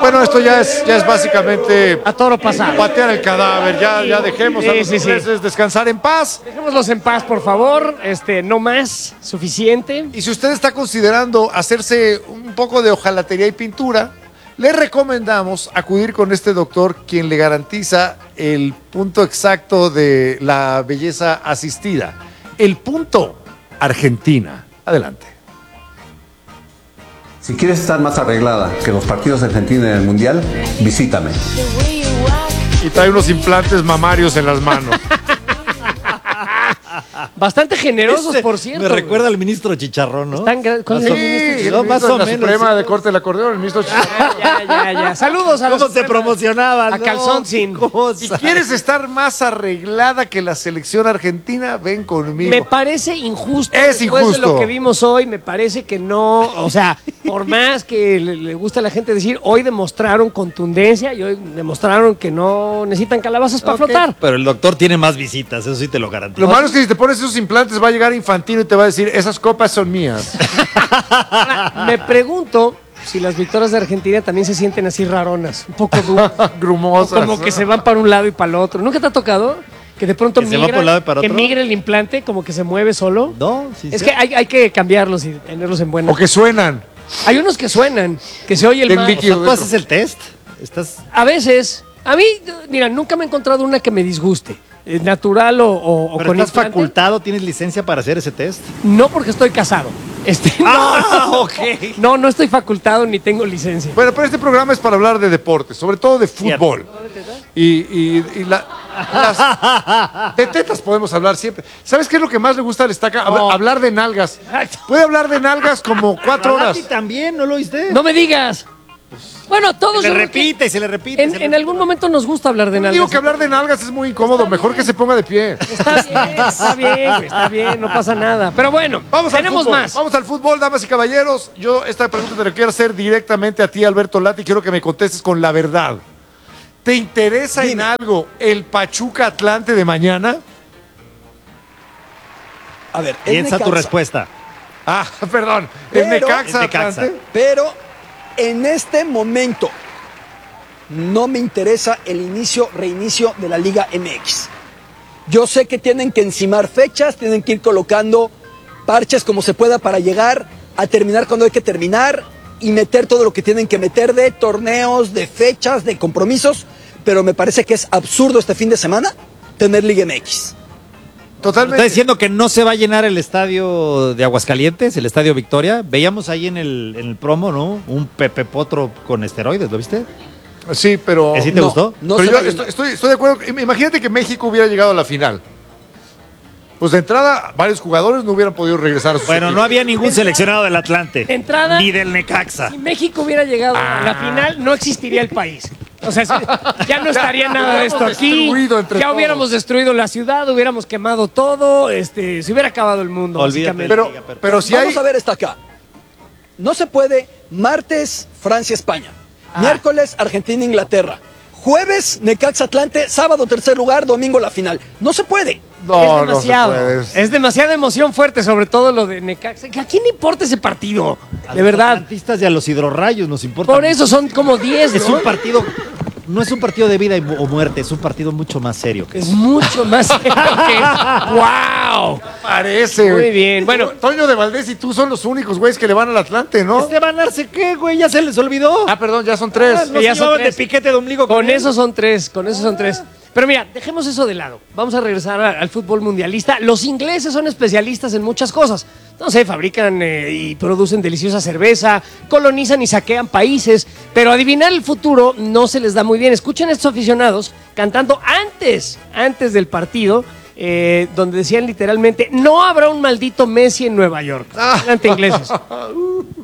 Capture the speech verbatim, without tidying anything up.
Bueno, esto ya es, ya es básicamente a toro pasado. Patear el cadáver, ya, ya dejemos Sí, a los sí, sí. ingleses descansar en paz. Dejémoslos en paz, por favor. Este, no más, suficiente. Y si usted está considerando hacerse un poco de hojalatería y pintura, le recomendamos acudir con este doctor, quien le garantiza el punto exacto de la belleza asistida. El punto Argentina. Adelante. Si quieres estar más arreglada que los partidos de Argentina en el Mundial, visítame. Y trae unos implantes mamarios en las manos. Bastante generosos, Ese por cierto. Me recuerda al ministro Chicharrón, ¿no? Están gra- ¿cuál Más es o- el ministro? Sí, el No, ministro más de o la menos, Suprema sí. de Corte del Acordeón, el ministro Chicharrón. Ya, ya, ya. Saludos a la ¿Cómo se Suprema. promocionaba? A no? calzón sin. Cosa. ¿Y quieres estar más arreglada que la selección argentina? Ven conmigo. Me parece injusto. Es Después injusto. de lo que vimos hoy, me parece que no. O sea, por más que le, le gusta a la gente decir, hoy demostraron contundencia y hoy demostraron que no necesitan calabazas para Ok, flotar. Pero el doctor tiene más visitas, eso sí te lo Lo garantizo. malo es que si te pones esos implantes va a llegar Infantino y te va a decir, esas copas son mías. Ahora, me pregunto si las victorias de Argentina también se sienten así raronas, un poco duras. Grumosas. Como que se van para un lado y para el otro. ¿Nunca te ha tocado? Que de pronto ¿Que se va migra, por un lado y para que otro? migre el implante, como que se mueve solo. No, sí, Es sí. que hay, hay que cambiarlos y tenerlos en buena. O que suenan. Hay unos que suenan, que se oye el El mar. líquido. ¿Tú haces el test? Estás... A veces, a mí, mira, nunca me he encontrado una que me disguste. eh, Natural o, o, o ¿Pero con estás implante. facultado? ¿Tienes licencia para hacer ese test? No porque estoy casado. Este, Ah, no, ok. no, no estoy facultado ni tengo licencia. Bueno, pero este programa es para hablar de deportes, sobre todo de fútbol. Y, y, y la, las, de tetas podemos hablar siempre. ¿Sabes qué es lo que más le gusta al Estaca? Hab- Oh. Hablar de nalgas. Exacto. Puede hablar de nalgas como cuatro horas. ¿A ti también? ¿No lo oíste? No me digas. Bueno, todos Se le yo creo que repite y se le repite. En, se le en repite. algún momento nos gusta hablar de nalgas. Digo que hablar de nalgas es muy incómodo. Mejor que se ponga de pie. Está bien, está bien, güey, está bien, no pasa nada. Pero bueno, Vamos al tenemos fútbol. más. Vamos al fútbol, damas y caballeros. Yo esta pregunta te la quiero hacer directamente a ti, Alberto Lati. Quiero que me contestes con la verdad. ¿Te interesa en algo el Pachuca Atlante de mañana? A ver, es Piensa tu Necaxa, respuesta. Ah, perdón. ¿El Pero- Necaxa el Necaxa. Atlante? Pero en este momento no me interesa el inicio, reinicio de la Liga M X. Yo sé que tienen que encimar fechas, tienen que ir colocando parches como se pueda para llegar a terminar cuando hay que terminar y meter todo lo que tienen que meter de torneos, de fechas, de compromisos, pero me parece que es absurdo este fin de semana tener Liga M X. Totalmente. ¿Está diciendo que no se va a llenar el estadio de Aguascalientes, el estadio Victoria? Veíamos ahí en el, en el promo, ¿no? Un Pepe Potro con esteroides, ¿lo viste? Sí, pero. ¿Eh, sí te No, gustó? no pero se yo va a estoy, estoy- estoy de acuerdo. Imagínate que México hubiera llegado a la final. Pues de entrada, varios jugadores no hubieran podido regresar a sus Bueno, no equipos. había ningún seleccionado del Atlante. De entrada- Ni del Necaxa. Si México hubiera llegado a la final, no existiría el país. O sea, ya no estaría Ya, nada de esto hubiéramos aquí. destruido entre Ya todos. hubiéramos destruido la ciudad, hubiéramos quemado todo, este, se hubiera acabado el mundo, Olvídate. básicamente. Pero, Liga, pero- pero si Vamos hay. a ver esta acá. No se puede martes Francia-España, Ah. miércoles Argentina-Inglaterra, jueves Necaxa Atlante, sábado tercer lugar, domingo la final. No se puede. No, es no se demasiado. puede. Es demasiada emoción fuerte, sobre todo lo de Necaxa. ¿A quién le importa ese partido? A De los verdad. atlantistas y a los hidrorrayos nos importa. Por eso son como diez, Es ¿no? un partido, no es un partido de vida y mu- o muerte, es un partido mucho más serio. Es mucho más serio que... ¡Wow! Parece. Muy güey. bien, bueno. Toño de Valdés y tú son los únicos güeyes que le van al Atlante, ¿no? ¿Esteban Arce qué, güey? ¿Ya se les olvidó? Ah, perdón, ya son tres. Ah, no ya se son llevaban tres. de piquete de ombligo con Con él. eso son tres, con eso son tres. Pero mira, dejemos eso de lado. Vamos a regresar a- al fútbol mundialista. Los ingleses son especialistas en muchas cosas. No sé, fabrican eh, y producen deliciosa cerveza, colonizan y saquean países, pero adivinar el futuro no se les da muy bien. Escuchen a estos aficionados cantando antes, antes del partido, eh, donde decían literalmente, no habrá un maldito Messi en Nueva York. Adelante, ingleses.